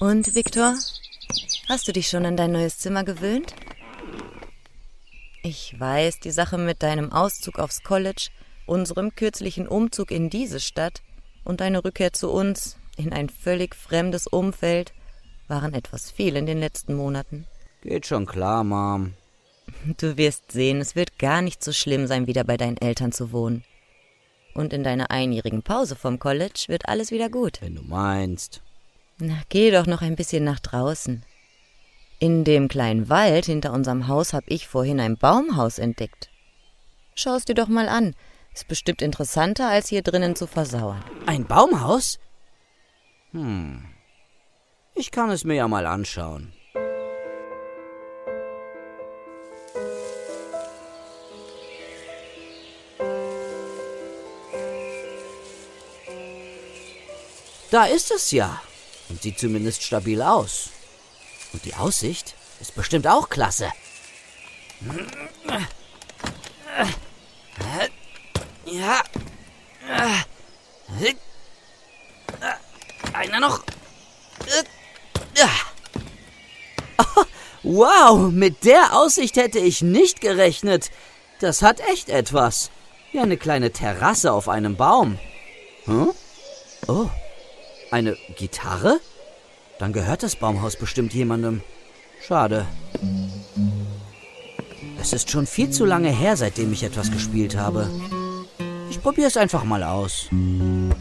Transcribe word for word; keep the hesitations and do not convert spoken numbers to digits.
Und, Viktor, hast du dich schon an dein neues Zimmer gewöhnt? Ich weiß, die Sache mit deinem Auszug aufs College, unserem kürzlichen Umzug in diese Stadt und deine Rückkehr zu uns in ein völlig fremdes Umfeld waren etwas viel in den letzten Monaten. Geht schon klar, Mom. Du wirst sehen, es wird gar nicht so schlimm sein, wieder bei deinen Eltern zu wohnen. Und in deiner einjährigen Pause vom College wird alles wieder gut. Wenn du meinst. Na, geh doch noch ein bisschen nach draußen. In dem kleinen Wald hinter unserem Haus habe ich vorhin ein Baumhaus entdeckt. Schau es dir doch mal an. Ist bestimmt interessanter, als hier drinnen zu versauern. Ein Baumhaus? Hm. Ich kann es mir ja mal anschauen. Da ist es ja. Und sieht zumindest stabil aus. Und die Aussicht ist bestimmt auch klasse. Ja. Einer noch. Wow, mit der Aussicht hätte ich nicht gerechnet. Das hat echt etwas. Wie eine kleine Terrasse auf einem Baum. Hm? Oh. Eine Gitarre? Dann gehört das Baumhaus bestimmt jemandem. Schade. Es ist schon viel zu lange her, seitdem ich etwas gespielt habe. Ich probiere es einfach mal aus.